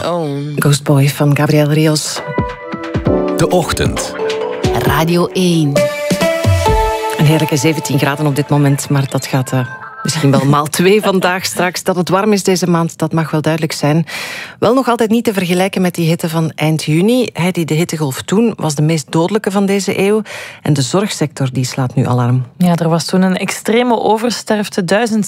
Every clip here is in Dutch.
own. Ghost Boy van Gabriel Rios. De Ochtend. Radio 1. Een heerlijke 17 graden op dit moment, maar dat gaat misschien wel maal 2 vandaag straks. Dat het warm is deze maand, dat mag wel duidelijk zijn. Wel nog altijd niet te vergelijken met die hitte van eind juni. De hittegolf toen was de meest dodelijke van deze eeuw. En de zorgsector die slaat nu alarm. Ja, er was toen een extreme oversterfte.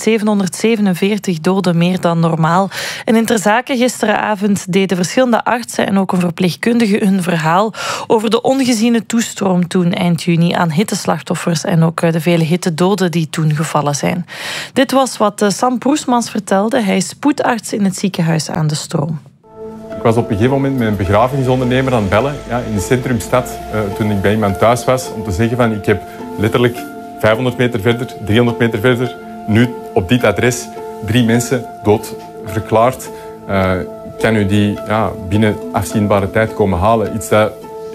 1747 doden meer dan normaal. En in ter zake gisteravond deden verschillende artsen en ook een verpleegkundige hun verhaal over de ongeziene toestroom toen eind juni aan hitteslachtoffers en ook de vele hittedoden die toen gevallen zijn. Dit was wat Sam Proesmans vertelde. Hij is spoedarts in het ziekenhuis aan de Stroom. Ik was op een gegeven moment met een begrafenisondernemer aan het bellen in de centrumstad toen ik bij iemand thuis was om te zeggen van ik heb letterlijk 500 meter verder, 300 meter verder, nu op dit adres 3 mensen dood verklaard. Kan u die binnen afzienbare tijd komen halen? Iets dat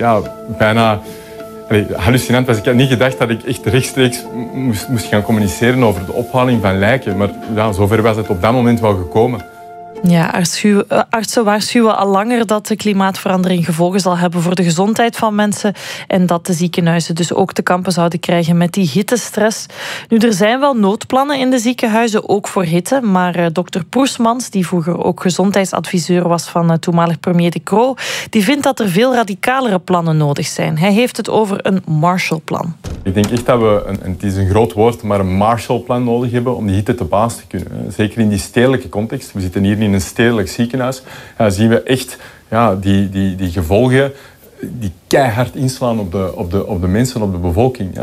bijna hallucinant was. Ik had niet gedacht dat ik echt rechtstreeks moest gaan communiceren over de ophaling van lijken. Maar zover was het op dat moment wel gekomen. Ja, artsen waarschuwen al langer dat de klimaatverandering gevolgen zal hebben voor de gezondheid van mensen en dat de ziekenhuizen dus ook te kampen zouden krijgen met die hittestress. Nu, er zijn wel noodplannen in de ziekenhuizen, ook voor hitte, maar dokter Proesmans, die vroeger ook gezondheidsadviseur was van toenmalig premier De Croo, die vindt dat er veel radicalere plannen nodig zijn. Hij heeft het over een Marshallplan. Ik denk echt dat we, en het is een groot woord, maar een Marshallplan nodig hebben om die hitte te baas te kunnen. Zeker in die stedelijke context. We zitten hier in een stedelijk ziekenhuis. Zien we echt die gevolgen die keihard inslaan op de mensen, op de bevolking.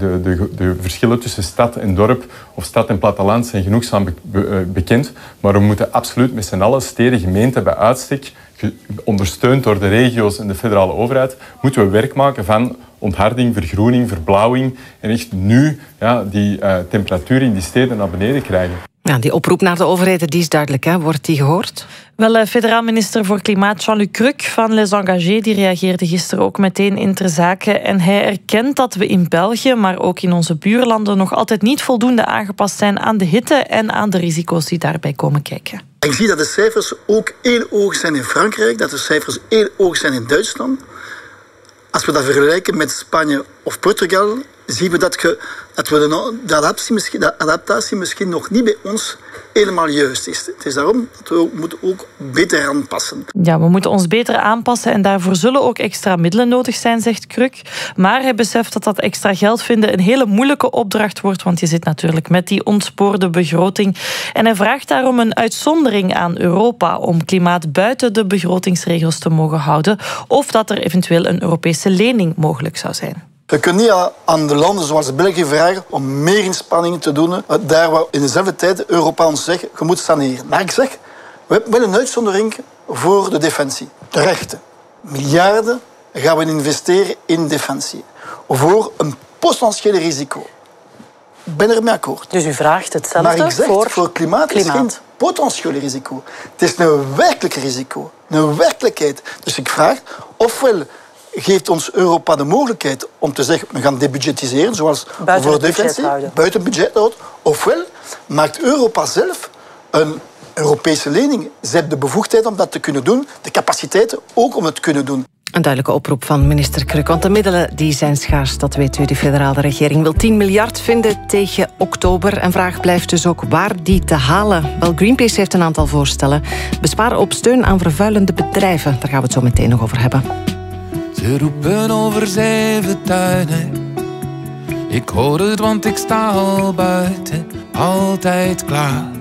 De verschillen tussen stad en dorp of stad en platteland zijn genoegzaam bekend. Maar we moeten absoluut met z'n allen, steden, gemeenten bij uitstek, ondersteund door de regio's en de federale overheid, moeten we werk maken van ontharding, vergroening, verblauwing en echt nu die temperatuur in die steden naar beneden krijgen. Ja, die oproep naar de overheden die is duidelijk. Hè? Wordt die gehoord? Wel, federaal minister voor Klimaat Jean-Luc Cruc van Les Engagés die reageerde gisteren ook meteen in ter zake. En hij erkent dat we in België, maar ook in onze buurlanden, nog altijd niet voldoende aangepast zijn aan de hitte en aan de risico's die daarbij komen kijken. Ik zie dat de cijfers ook éénoogig zijn in Frankrijk, dat de cijfers éénoogig zijn in Duitsland. Als we dat vergelijken met Spanje of Portugal, zien we dat de adaptatie misschien nog niet bij ons helemaal juist is. Het is daarom dat we moeten ook beter aanpassen. Ja, we moeten ons beter aanpassen en daarvoor zullen ook extra middelen nodig zijn, zegt Cruc. Maar hij beseft dat dat extra geld vinden een hele moeilijke opdracht wordt, want je zit natuurlijk met die ontspoorde begroting. En hij vraagt daarom een uitzondering aan Europa om klimaat buiten de begrotingsregels te mogen houden, of dat er eventueel een Europese lening mogelijk zou zijn. Je kunt niet aan de landen zoals België vragen om meer inspanningen te doen, daar waar in dezelfde tijd Europa ons zegt, je moet saneren. Maar ik zeg, we hebben een uitzondering voor de defensie. Terecht. Miljarden gaan we investeren in defensie. Voor een potentieel risico. Ik ben ermee akkoord. Dus u vraagt hetzelfde maar ik zeg, voor klimaat is geen potentieel risico. Het is een werkelijk risico. Een werkelijkheid. Dus ik vraag, ofwel geeft ons Europa de mogelijkheid om te zeggen, we gaan debudgetiseren, zoals voor defensie, buiten budget houdt. Ofwel maakt Europa zelf een Europese lening. Ze hebben de bevoegdheid om dat te kunnen doen, de capaciteiten ook om het te kunnen doen. Een duidelijke oproep van minister Cruc, want de middelen die zijn schaars, dat weet u. De federale regering wil 10 miljard vinden tegen oktober. En vraag blijft dus ook waar die te halen. Wel, Greenpeace heeft een aantal voorstellen. Besparen op steun aan vervuilende bedrijven. Daar gaan we het zo meteen nog over hebben. Ze roepen over 7 tuinen. Ik hoor het, want ik sta al buiten. Altijd klaar